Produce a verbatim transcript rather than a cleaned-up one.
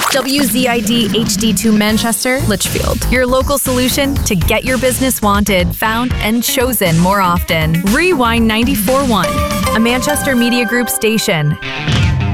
W Z I D H D two Manchester, Litchfield. Your local solution to get your business wanted, found, and chosen more often. Rewind ninety-four point one, a Manchester Media Group station.